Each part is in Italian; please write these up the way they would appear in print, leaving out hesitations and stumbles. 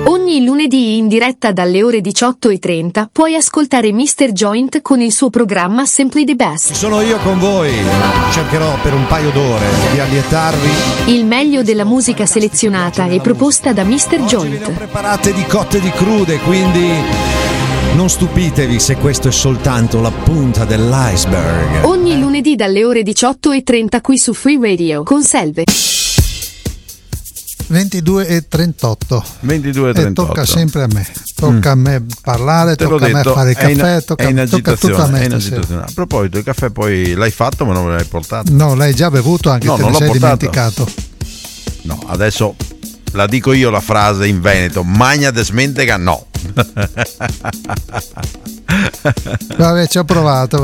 Ogni lunedì in diretta dalle ore 18:30 puoi ascoltare Mr. Joint con il suo programma Simply the Best. Sono io con voi, cercherò per un paio d'ore di allietarvi. Il meglio della musica selezionata e proposta da Mr. Oggi Joint. ve ne ho preparate di cotte e di crude, quindi non stupitevi se questo è soltanto la punta dell'iceberg. Ogni lunedì dalle ore 18:30 qui su Free Radio con Selve. 22:38. 22:38. E tocca sempre a me. Tocca a me parlare, Te l'ho tocca a me detto, fare il caffè, è tocca in tutto a me. è in agitazione. A proposito, il caffè poi l'hai fatto ma non me l'hai portato? No, l'hai già bevuto, anche No, te non ne l'ho sei portato. dimenticato. No, adesso la dico io la frase in Veneto: magna desmentega no. Vabbè, ci ho provato.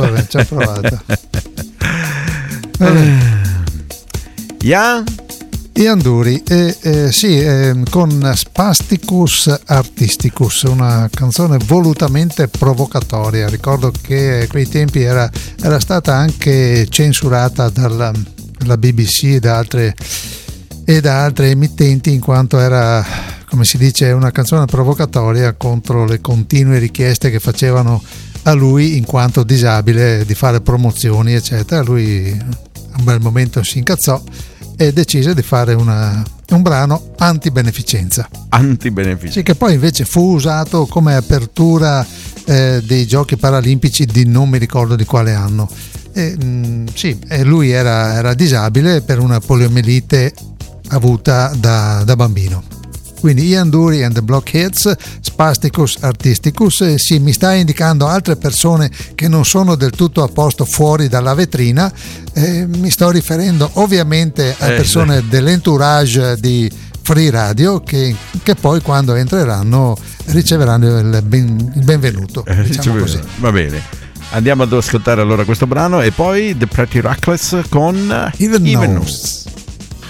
Yeah? Ian Dury, con Spasticus Artisticus, una canzone volutamente provocatoria. Ricordo che a quei tempi era stata anche censurata dalla BBC e da altre emittenti, in quanto era, come si dice, una canzone provocatoria contro le continue richieste che facevano a lui, in quanto disabile, di fare promozioni eccetera. Lui a un bel momento si incazzò e decise di fare un brano anti-beneficenza. Sì, che poi invece fu usato come apertura dei giochi paralimpici di non mi ricordo di quale anno. Lui era disabile per una poliomielite avuta da bambino. Quindi Ian Dury and the Blockheads, Spasticus Artisticus. Mi sta indicando altre persone che non sono del tutto a posto fuori dalla vetrina. Mi sto riferendo ovviamente a persone dell'entourage di Free Radio che poi quando entreranno riceveranno il benvenuto, diciamo così. Va bene, andiamo ad ascoltare allora questo brano e poi The Pretty Reckless con Even Knows.